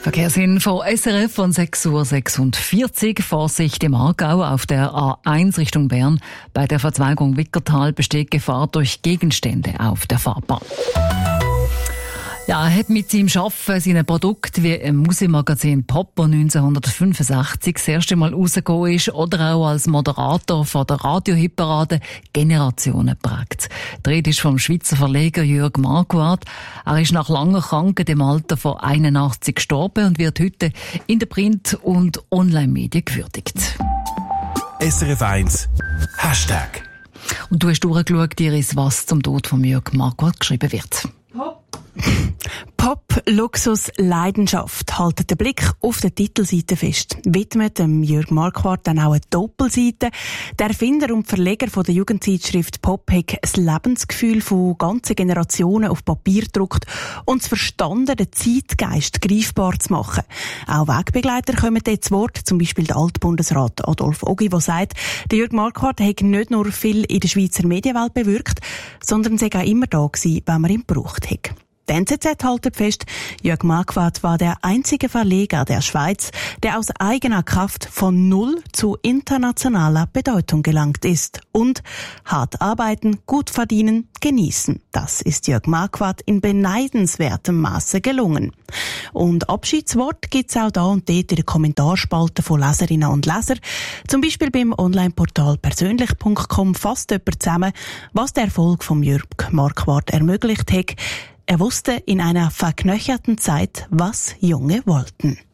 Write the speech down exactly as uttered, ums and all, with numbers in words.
Verkehrsinfo S R F von sechs Uhr sechsundvierzig. Vorsicht im Aargau auf der A eins Richtung Bern. Bei der Verzweigung Wickertal besteht Gefahr durch Gegenstände auf der Fahrbahn. Ja, er hat mit seinem Arbeiten seinen Produkt wie im Musikmagazin Pop, das neunzehnhundertfünfundsechzig das erste Mal rausgekommen ist, oder auch als Moderator von der Radiohitparade Generationen geprägt. Die Rede ist vom Schweizer Verleger Jörg Marquardt. Er ist nach langer Krankheit im Alter von einundachtzig gestorben und wird heute in der Print- und Online-Medien gewürdigt. S R F eins Hashtag. Und du hast durchgeschaut, Iris, was zum Tod von Jörg Marquardt geschrieben wird. Pop. Pop, Luxus, Leidenschaft halten den Blick auf der Titelseite fest. Widmet dem Jörg Marquardt dann auch eine Doppelseite. Der Erfinder und Verleger von der Jugendzeitschrift Pop hat das Lebensgefühl von ganzen Generationen auf Papier gedruckt und das Verstanden, den Zeitgeist greifbar zu machen. Auch Wegbegleiter kommen dort zu Wort, zum Beispiel der Altbundesrat Adolf Ogi, der sagt, der Jörg Marquardt hat nicht nur viel in der Schweizer Medienwelt bewirkt, sondern sei auch immer da gewesen, wenn man ihn gebraucht hat. Die N Z Z hält fest, Jörg Marquardt war der einzige Verleger der Schweiz, der aus eigener Kraft von null zu internationaler Bedeutung gelangt ist. Und hart arbeiten, gut verdienen, genießen. Das ist Jörg Marquardt in beneidenswertem Maße gelungen. Und Abschiedswort gibt's auch da und dort in den Kommentarspalten von Leserinnen und Lesern. Zum Beispiel beim Onlineportal persönlich punkt com fasst jemand zusammen, was der Erfolg von Jörg Marquardt ermöglicht hat. Er wusste in einer verknöcherten Zeit, was Junge wollten.